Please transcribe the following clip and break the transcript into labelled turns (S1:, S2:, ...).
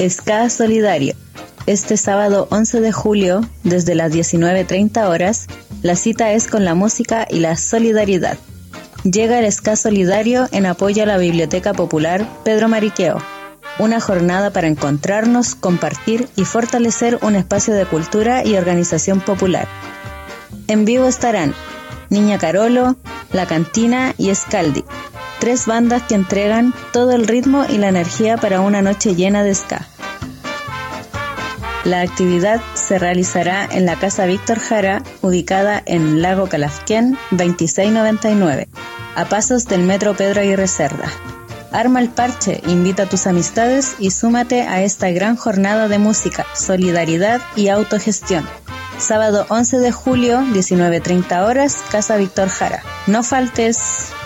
S1: Ska Solidario. Este sábado 11 de julio, desde las 19:30 horas, la cita es con la música y la solidaridad. Llega el Ska Solidario en apoyo a la Biblioteca Popular Pedro Mariqueo. Una jornada para encontrarnos, compartir y fortalecer un espacio de cultura y organización popular. En vivo estarán Niña Carolo, La Cantina y Scaldi, 3 bandas que entregan todo el ritmo y la energía para una noche llena de ska. La actividad se realizará en la Casa Víctor Jara, ubicada en Lago Calafquén 2699, a pasos del Metro Pedro Aguirre Cerda. Arma el parche, invita a tus amistades y súmate a esta gran jornada de música, solidaridad y autogestión. Sábado 11 de julio, 19:30 horas, Casa Víctor Jara. No faltes.